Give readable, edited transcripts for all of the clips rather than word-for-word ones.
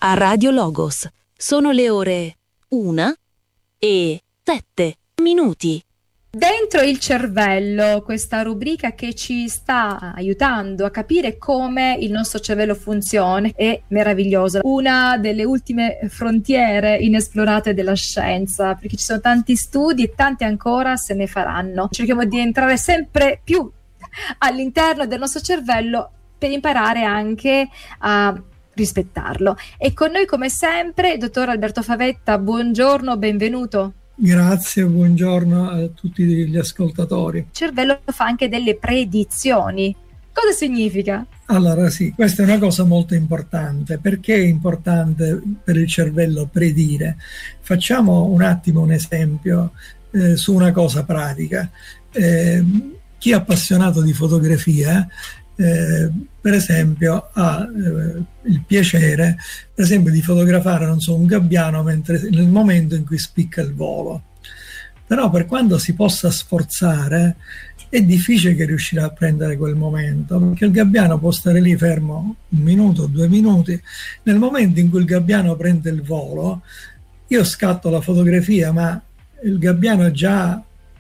a Radio Logos. Sono le ore 1:07. Dentro il cervello, questa rubrica che ci sta aiutando a capire come il nostro cervello funziona è meravigliosa, una delle ultime frontiere inesplorate della scienza, perché ci sono tanti studi e tanti ancora se ne faranno. Cerchiamo di entrare sempre più all'interno del nostro cervello per imparare anche a rispettarlo. E con noi come sempre il dottor Alberto Favetta. Buongiorno, benvenuto. Grazie, buongiorno a tutti gli ascoltatori. Il cervello fa anche delle predizioni. Cosa significa? Allora sì, questa è una cosa molto importante. Perché è importante per il cervello predire? Facciamo un attimo un esempio su una cosa pratica. Chi è appassionato di fotografia per esempio ha il piacere per esempio di fotografare, non so, un gabbiano nel momento in cui spicca il volo, però per quanto si possa sforzare è difficile che riuscirà a prendere quel momento, perché il gabbiano può stare lì fermo 1 minuto, 2 minuti. Nel momento in cui il gabbiano prende il volo io scatto la fotografia, ma il gabbiano già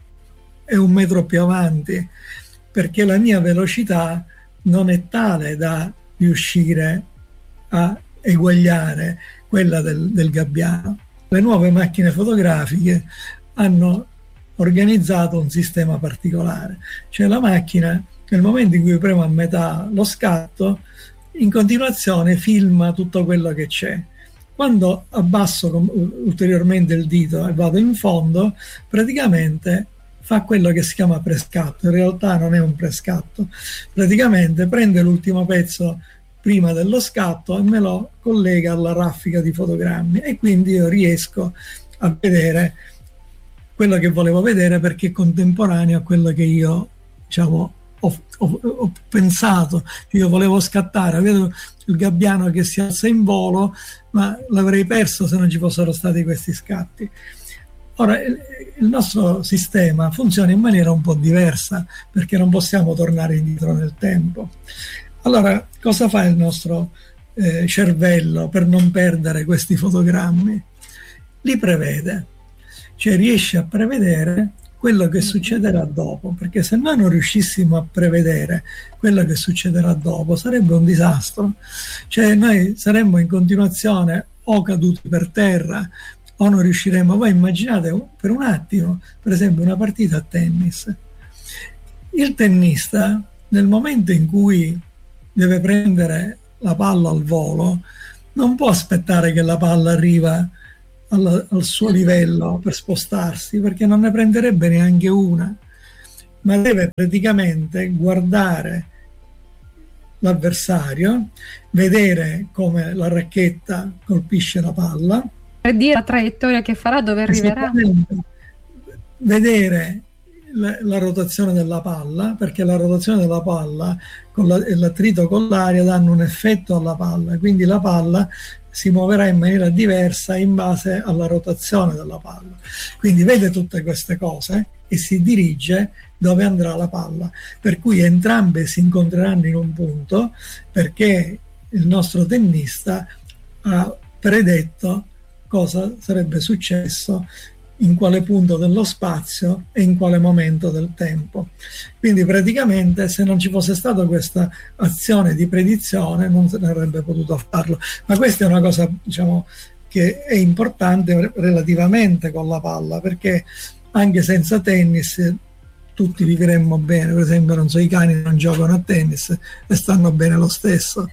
è 1 metro più avanti, perché la mia velocità non è tale da riuscire a eguagliare quella del gabbiano. Le nuove macchine fotografiche hanno organizzato un sistema particolare, cioè la macchina nel momento in cui premo a metà lo scatto, in continuazione filma tutto quello che c'è. Quando abbasso ulteriormente il dito e vado in fondo, praticamente fa quello che si chiama prescatto. In realtà non è un prescatto, praticamente prende l'ultimo pezzo prima dello scatto e me lo collega alla raffica di fotogrammi, e quindi io riesco a vedere quello che volevo vedere, perché è contemporaneo a quello che io, diciamo, ho pensato. Io volevo scattare, vedo il gabbiano che si alza in volo, ma l'avrei perso se non ci fossero stati questi scatti. Ora, il nostro sistema funziona in maniera un po' diversa, perché non possiamo tornare indietro nel tempo. Allora, cosa fa il nostro cervello per non perdere questi fotogrammi? Li prevede, cioè riesce a prevedere quello che succederà dopo, perché se noi non riuscissimo a prevedere quello che succederà dopo sarebbe un disastro, cioè noi saremmo in continuazione o caduti per terra o non riusciremo. Voi immaginate per un attimo, per esempio, una partita a tennis. Il tennista, nel momento in cui deve prendere la palla al volo, non può aspettare che la palla arriva al suo livello per spostarsi, perché non ne prenderebbe neanche una, ma deve praticamente guardare l'avversario, vedere come la racchetta colpisce la palla, per dire la traiettoria che farà, dove arriverà, vedere la rotazione della palla, perché la rotazione della palla e l'attrito con l'aria danno un effetto alla palla, quindi la palla si muoverà in maniera diversa in base alla rotazione della palla. Quindi vede tutte queste cose e si dirige dove andrà la palla, per cui entrambe si incontreranno in un punto, perché il nostro tennista ha predetto cosa sarebbe successo in quale punto dello spazio e in quale momento del tempo. Quindi praticamente, se non ci fosse stata questa azione di predizione, non se ne avrebbe potuto farlo. Ma questa è una cosa, diciamo, che è importante relativamente con la palla, perché anche senza tennis tutti vivremmo bene. Per esempio, non so, i cani non giocano a tennis e stanno bene lo stesso.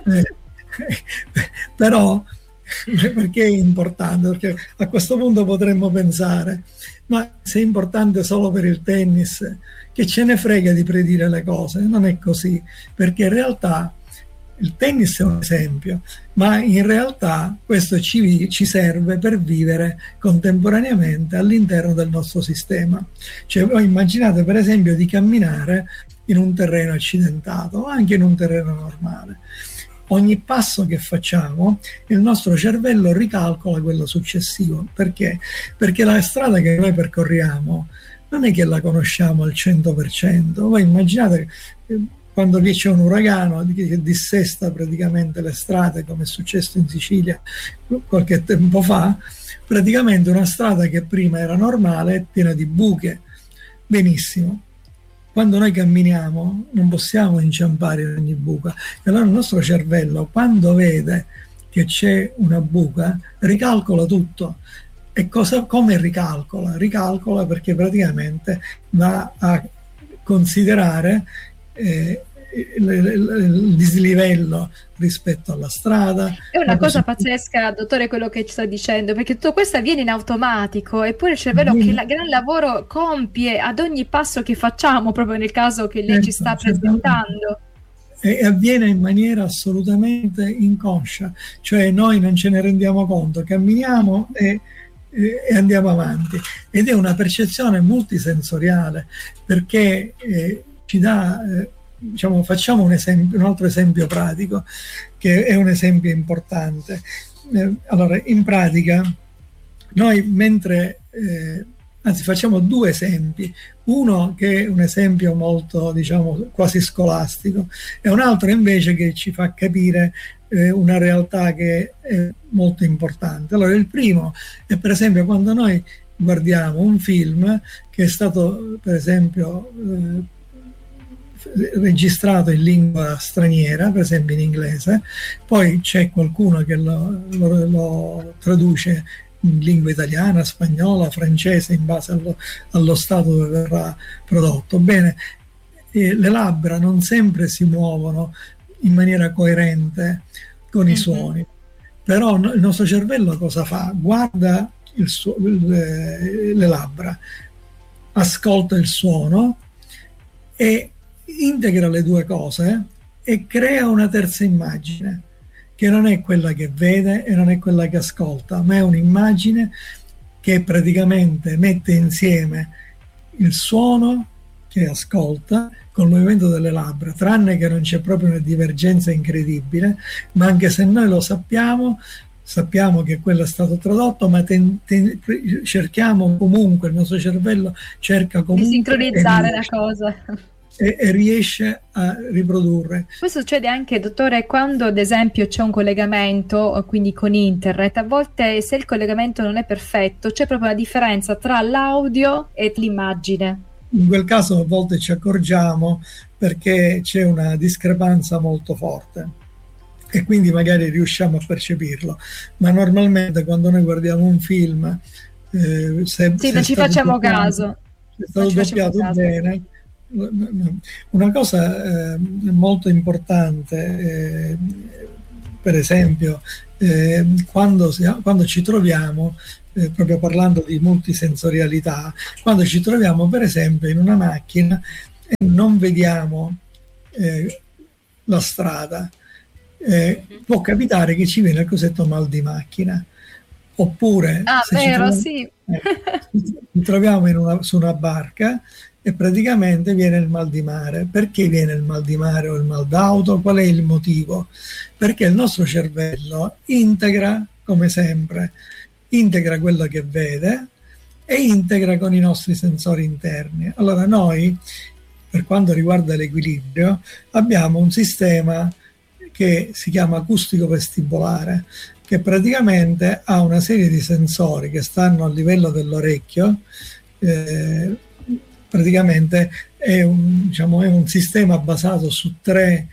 Però perché è importante? Perché a questo punto potremmo pensare: ma se è importante solo per il tennis, che ce ne frega di predire le cose? Non è così, perché in realtà il tennis è un esempio, ma in realtà questo ci serve per vivere contemporaneamente all'interno del nostro sistema. Cioè, voi immaginate per esempio di camminare in un terreno accidentato o anche in un terreno normale. Ogni passo che facciamo il nostro cervello ricalcola quello successivo. Perché? Perché la strada che noi percorriamo non è che la conosciamo al 100%. Voi immaginate quando c'è un uragano che dissesta praticamente le strade, come è successo in Sicilia qualche tempo fa, praticamente una strada che prima era normale è piena di buche. Benissimo. Quando noi camminiamo non possiamo inciampare in ogni buca. E allora il nostro cervello, quando vede che c'è una buca, ricalcola tutto. E come ricalcola? Ricalcola perché praticamente va a considerare il dislivello rispetto alla strada. È una cosa pazzesca, dottore, quello che ci sta dicendo, perché tutto questo avviene in automatico, eppure il cervello che gran lavoro compie ad ogni passo che facciamo, proprio nel caso che lei ci sta presentando. E avviene in maniera assolutamente inconscia, cioè noi non ce ne rendiamo conto, camminiamo e andiamo avanti, ed è una percezione multisensoriale, perché ci dà, diciamo, facciamo un altro esempio pratico, che è un esempio importante. Allora, in pratica, noi mentre, anzi facciamo due esempi, uno che è un esempio molto, diciamo, quasi scolastico, e un altro invece che ci fa capire una realtà che è molto importante. Allora, il primo è per esempio quando noi guardiamo un film che è stato per esempio registrato in lingua straniera, per esempio in inglese, poi c'è qualcuno che lo traduce in lingua italiana, spagnola, francese, in base allo stato dove verrà prodotto. Bene, le labbra non sempre si muovono in maniera coerente con i suoni, però il nostro cervello cosa fa? Guarda le labbra, ascolta il suono e integra le due cose e crea una terza immagine, che non è quella che vede e non è quella che ascolta, ma è un'immagine che praticamente mette insieme il suono che ascolta col movimento delle labbra, tranne che non c'è proprio una divergenza incredibile, ma anche se noi lo sappiamo che quello è stato tradotto, ma cerchiamo comunque, il nostro cervello cerca comunque di sincronizzare la cosa. E riesce a riprodurre. Questo succede anche, dottore, quando ad esempio c'è un collegamento, quindi con internet. A volte, se il collegamento non è perfetto, c'è proprio una differenza tra l'audio e l'immagine. In quel caso a volte ci accorgiamo perché c'è una discrepanza molto forte e quindi magari riusciamo a percepirlo, ma normalmente quando noi guardiamo un film non ci facciamo caso, è stato doppiato bene. Una cosa molto importante, per esempio, quando ci troviamo, proprio parlando di multisensorialità, quando ci troviamo per esempio in una macchina e non vediamo la strada, può capitare che ci viene il cosiddetto mal di macchina, oppure sì. Ci troviamo su una barca e praticamente viene il mal di mare. Perché viene il mal di mare o il mal d'auto? Qual è il motivo? Perché il nostro cervello integra, come sempre, integra quello che vede e integra con i nostri sensori interni. Allora noi, per quanto riguarda l'equilibrio, abbiamo un sistema che si chiama acustico vestibolare, che praticamente ha una serie di sensori che stanno a livello dell'orecchio. Praticamente è un sistema basato su tre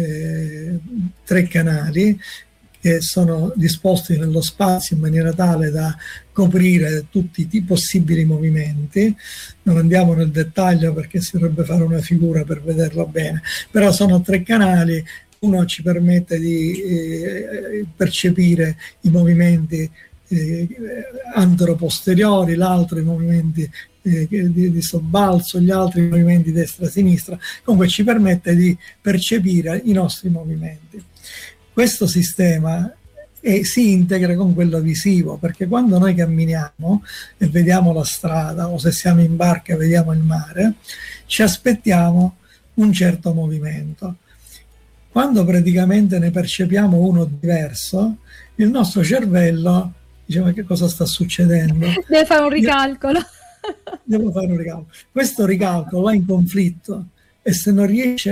canali che sono disposti nello spazio in maniera tale da coprire tutti i possibili movimenti. Non andiamo nel dettaglio perché si dovrebbe fare una figura per vederlo bene, però sono tre canali. Uno ci permette di percepire i movimenti antero-posteriori, l'altro i movimenti di sobbalzo, gli altri movimenti destra-sinistra. Comunque ci permette di percepire i nostri movimenti. Questo sistema si integra con quello visivo, perché quando noi camminiamo e vediamo la strada, o se siamo in barca e vediamo il mare, ci aspettiamo un certo movimento. Quando praticamente ne percepiamo uno diverso, il nostro cervello dice: ma che cosa sta succedendo? Deve fare un ricalcolo. Devo fare un ricalcolo. Questo ricalcolo va in conflitto e se non riesce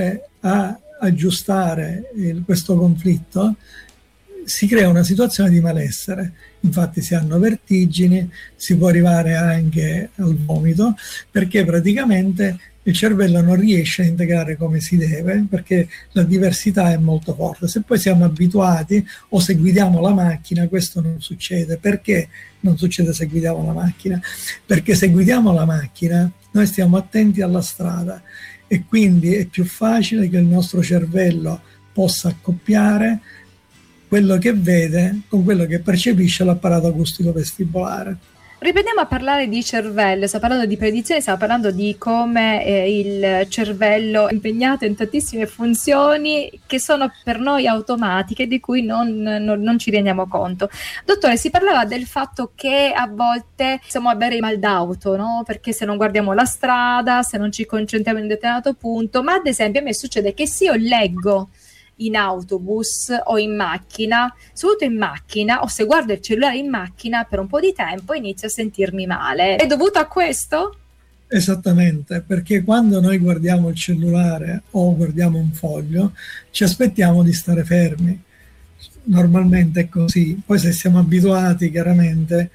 a aggiustare questo conflitto, si crea una situazione di malessere. Infatti si hanno vertigini, si può arrivare anche al vomito, perché praticamente il cervello non riesce a integrare come si deve, perché la diversità è molto forte. Se poi siamo abituati o se guidiamo la macchina, questo non succede. Perché non succede se guidiamo la macchina? Perché se guidiamo la macchina noi stiamo attenti alla strada e quindi è più facile che il nostro cervello possa accoppiare quello che vede con quello che percepisce l'apparato acustico vestibolare. Riprendiamo a parlare di cervello, stiamo parlando di predizione, stiamo parlando di come il cervello è impegnato in tantissime funzioni che sono per noi automatiche, di cui non ci rendiamo conto. Dottore, si parlava del fatto che a volte siamo a avere mal d'auto, no? Perché se non guardiamo la strada, se non ci concentriamo in un determinato punto, ma ad esempio a me succede che se io leggo in autobus o in macchina, soprattutto in macchina, o se guardo il cellulare in macchina per un po' di tempo inizio a sentirmi male. È dovuto a questo? Esattamente, perché quando noi guardiamo il cellulare o guardiamo un foglio ci aspettiamo di stare fermi. Normalmente è così. Poi se siamo abituati, chiaramente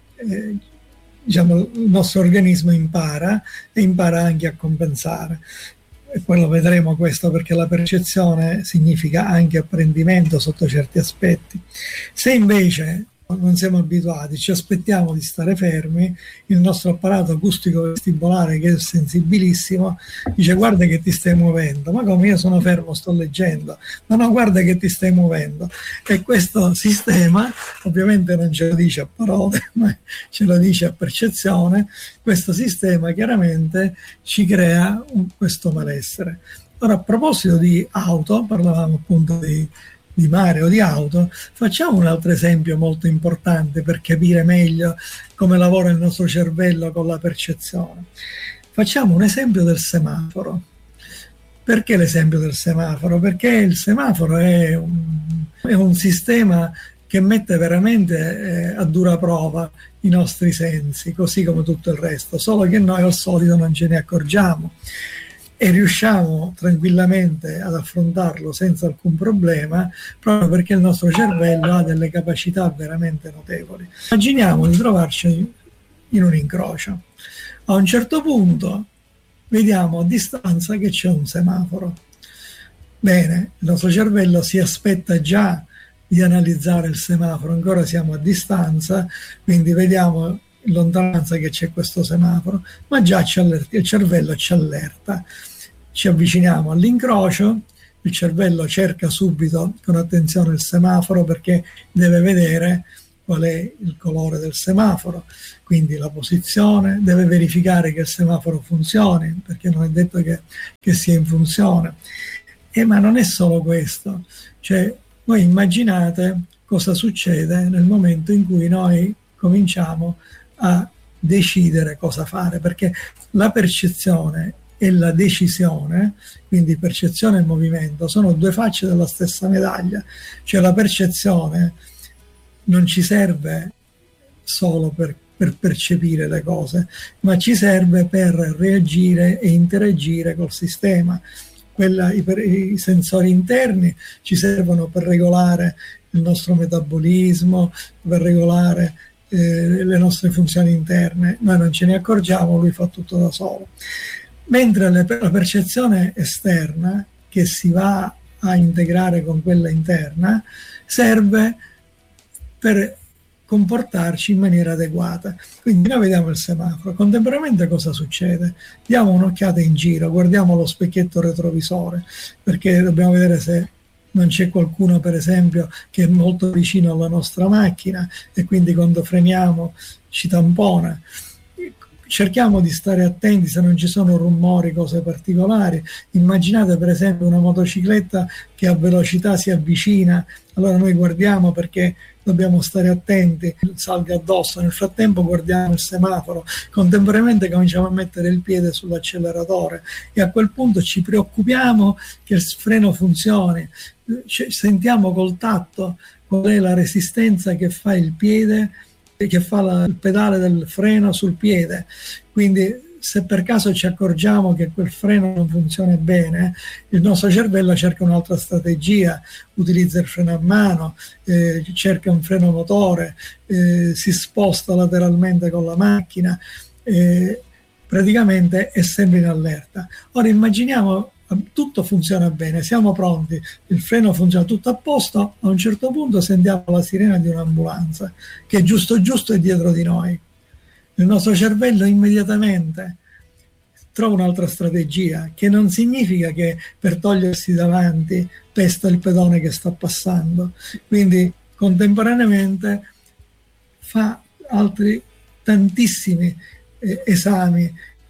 diciamo, il nostro organismo impara e impara anche a compensare. E poi lo vedremo questo, perché la percezione significa anche apprendimento sotto certi aspetti. Se invece non siamo abituati, ci aspettiamo di stare fermi, il nostro apparato acustico vestibolare, che è sensibilissimo, dice: guarda che ti stai muovendo. Ma come, io sono fermo, sto leggendo? Ma no, guarda che ti stai muovendo. E questo sistema ovviamente non ce lo dice a parole, ma ce lo dice a percezione. Questo sistema chiaramente ci crea questo malessere. Ora, a proposito di auto, parlavamo appunto di mare o di auto, facciamo un altro esempio molto importante per capire meglio come lavora il nostro cervello con la percezione. Facciamo un esempio del semaforo. Perché l'esempio del semaforo? Perché il semaforo è un sistema che mette veramente a dura prova i nostri sensi, così come tutto il resto, solo che noi al solito non ce ne accorgiamo e riusciamo tranquillamente ad affrontarlo senza alcun problema, proprio perché il nostro cervello ha delle capacità veramente notevoli. Immaginiamo di trovarci in un incrocio. A un certo punto vediamo a distanza che c'è un semaforo. Bene, il nostro cervello si aspetta già di analizzare il semaforo, ancora siamo a distanza, quindi vediamo in lontananza che c'è questo semaforo, ma già il cervello ci allerta. Ci avviciniamo all'incrocio, il cervello cerca subito con attenzione il semaforo, perché deve vedere qual è il colore del semaforo, quindi la posizione, deve verificare che il semaforo funzioni, perché non è detto che sia in funzione. Ma non è solo questo, cioè voi immaginate cosa succede nel momento in cui noi cominciamo a decidere cosa fare, perché la percezione e la decisione, quindi percezione e movimento, sono due facce della stessa medaglia. Cioè la percezione non ci serve solo per percepire le cose, ma ci serve per reagire e interagire col sistema. I sensori interni ci servono per regolare il nostro metabolismo, per regolare le nostre funzioni interne. Noi non ce ne accorgiamo, lui fa tutto da solo. Mentre la percezione esterna, che si va a integrare con quella interna, serve per comportarci in maniera adeguata. Quindi noi vediamo il semaforo, contemporaneamente cosa succede? Diamo un'occhiata in giro, guardiamo lo specchietto retrovisore, perché dobbiamo vedere se non c'è qualcuno, per esempio, che è molto vicino alla nostra macchina e quindi quando freniamo ci tampona. Cerchiamo di stare attenti se non ci sono rumori, cose particolari. Immaginate per esempio una motocicletta che a velocità si avvicina, allora noi guardiamo perché dobbiamo stare attenti, salga addosso. Nel frattempo guardiamo il semaforo, contemporaneamente cominciamo a mettere il piede sull'acceleratore e a quel punto ci preoccupiamo che il freno funzioni, sentiamo col tatto qual è la resistenza che fa il piede, che fa il pedale del freno sul piede, quindi se per caso ci accorgiamo che quel freno non funziona bene, il nostro cervello cerca un'altra strategia, utilizza il freno a mano, cerca un freno motore, si sposta lateralmente con la macchina, praticamente è sempre in allerta. Ora immaginiamo tutto funziona bene, siamo pronti, il freno funziona tutto a posto, a un certo punto sentiamo la sirena di un'ambulanza che giusto è dietro di noi. Il nostro cervello immediatamente trova un'altra strategia, che non significa che per togliersi davanti pesta il pedone che sta passando, quindi contemporaneamente fa altri tantissimi esami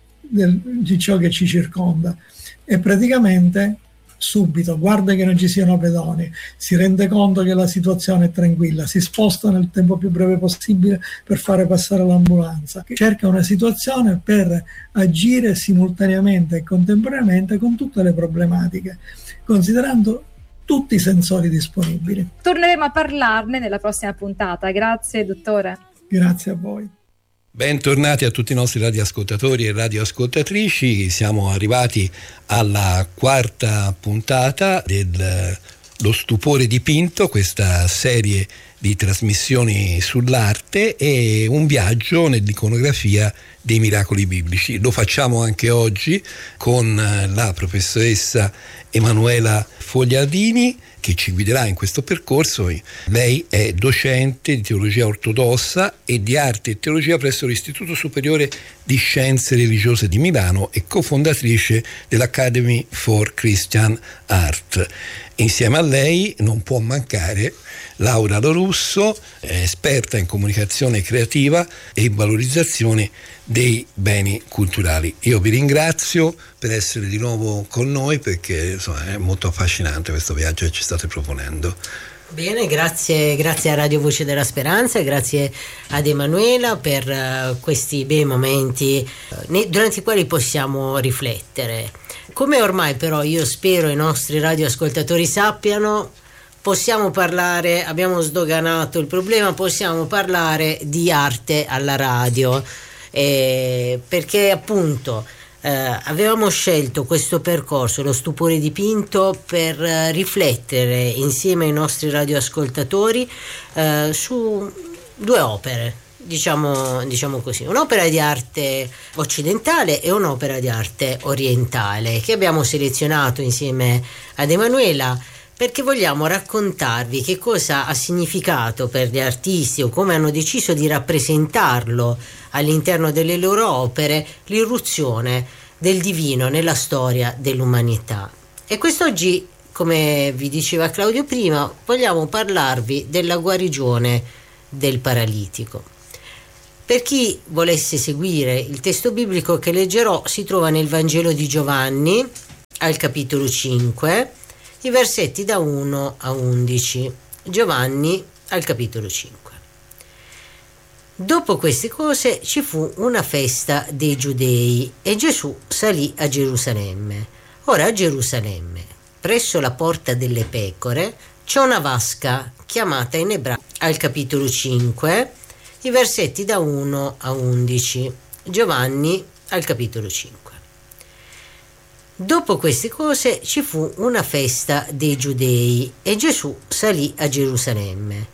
di ciò che ci circonda e praticamente subito guarda che non ci siano pedoni, si rende conto che la situazione è tranquilla, si sposta nel tempo più breve possibile per fare passare l'ambulanza, cerca una situazione per agire simultaneamente e contemporaneamente con tutte le problematiche, considerando tutti i sensori disponibili. Torneremo a parlarne nella prossima puntata. Grazie dottore. Grazie a voi. Bentornati a tutti i nostri radioascoltatori e radioascoltatrici. Siamo arrivati alla quarta puntata dello Stupore dipinto, questa serie di trasmissioni sull'arte e un viaggio nell'iconografia dei miracoli biblici. Lo facciamo anche oggi con la professoressa Emanuela Fogliardini, che ci guiderà in questo percorso. Lei è docente di teologia ortodossa e di arte e teologia presso l'Istituto Superiore di Scienze Religiose di Milano e cofondatrice dell'Academy for Christian Art. Insieme a lei non può mancare Laura Lorusso, esperta in comunicazione creativa e valorizzazione dei beni culturali. Io vi ringrazio per essere di nuovo con noi, perché insomma, è molto affascinante questo viaggio che ci state proponendo. Bene, grazie a Radio Voce della Speranza e grazie ad Emanuela per questi bei momenti durante i quali possiamo riflettere. Come ormai però io spero i nostri radioascoltatori sappiano, possiamo parlare, abbiamo sdoganato il problema, possiamo parlare di arte alla radio, perché appunto avevamo scelto questo percorso, lo Stupore dipinto, per riflettere insieme ai nostri radioascoltatori su due opere, diciamo così, un'opera di arte occidentale e un'opera di arte orientale, che abbiamo selezionato insieme ad Emanuela, perché vogliamo raccontarvi che cosa ha significato per gli artisti o come hanno deciso di rappresentarlo all'interno delle loro opere l'irruzione del divino nella storia dell'umanità. E quest'oggi, come vi diceva Claudio prima, vogliamo parlarvi della guarigione del paralitico. Per chi volesse seguire il testo biblico che leggerò, si trova nel Vangelo di Giovanni, al capitolo 5, i versetti da 1 a 11. Giovanni, al capitolo 5. Dopo queste cose ci fu una festa dei Giudei e Gesù salì a Gerusalemme. Ora a Gerusalemme, presso la porta delle pecore, c'è una vasca chiamata in ebraico, al capitolo 5, i versetti da 1 a 11. Giovanni, al capitolo 5. Dopo queste cose ci fu una festa dei Giudei e Gesù salì a Gerusalemme.